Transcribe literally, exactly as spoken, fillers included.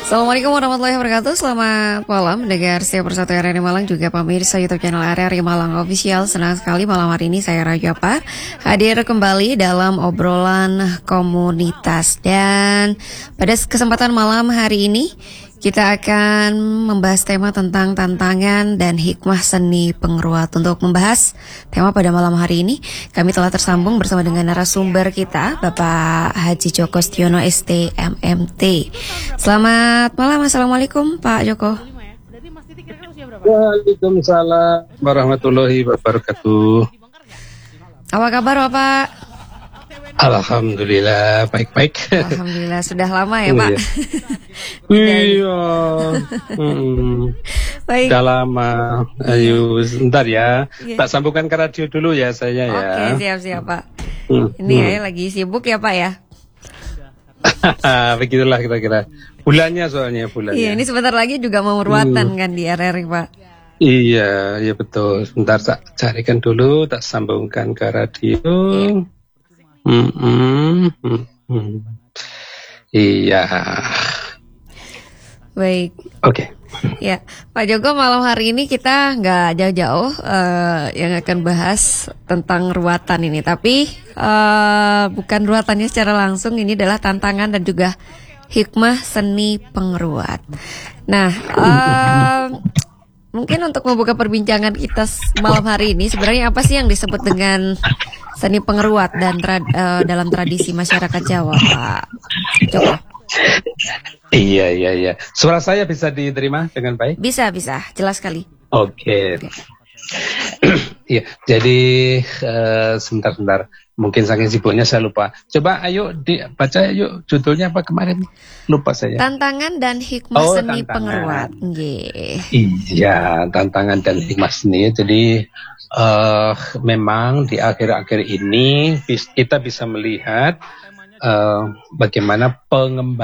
Assalamualaikum warahmatullahi wabarakatuh. Selamat malam mendengar setiap persatu R R I Malang, juga pemirsa YouTube channel R R I Malang Official. Senang sekali malam hari ini saya Raja Par hadir kembali dalam obrolan komunitas. Dan pada kesempatan malam hari ini kita akan membahas tema tentang tantangan dan hikmah seni pengeruat. Untuk membahas tema pada malam hari ini, kami telah tersambung bersama dengan narasumber kita, Bapak Haji Joko Setiono S T M M T. Selamat malam, Assalamualaikum Pak Joko. Waalaikumsalam warahmatullahi wabarakatuh. Apa kabar Bapak? Alhamdulillah, baik-baik. Alhamdulillah, sudah lama ya Pak? Iya. hmm. Baik. Sudah lama. Ayo, sebentar ya. Iya. Tak sambungkan ke radio dulu ya saya ya. Oke, siap-siap Pak. Hmm. Ini hmm. ya lagi sibuk ya Pak ya? Begitulah kira-kira. Bulannya soalnya bulannya. Iya, ini sebentar lagi juga mau ruatan hmm. kan di R R I Pak? Iya, iya betul. Sebentar tak carikan dulu, tak sambungkan ke radio. Iya. Hmm, hmm, hmm, hmm. Iya. Baik. Oke. Okay. Ya, Pak Joko, malam hari ini kita nggak jauh-jauh uh, yang akan bahas tentang ruatan ini, tapi uh, bukan ruatannya secara langsung. Ini adalah tantangan dan juga hikmah seni pengeruat. Nah, uh, mungkin untuk membuka perbincangan kita malam hari ini, sebenarnya apa sih yang disebut dengan seni pengeruat dan tra, uh, dalam tradisi masyarakat Jawa, Pak Joko? Iya, iya, iya. Suara saya bisa diterima dengan baik? Bisa, bisa. Jelas sekali. Oke. Okay. Iya, jadi uh, sebentar-sebentar. Mungkin saking sibuknya saya lupa. Coba ayo dibaca yuk, judulnya apa kemarin? Lupa saya. Tantangan dan hikmah oh, seni tantangan. pengeruat. Yeah. Iya, tantangan dan hikmah seni. Jadi uh, memang di akhir-akhir ini kita bisa melihat uh, bagaimana pengembangan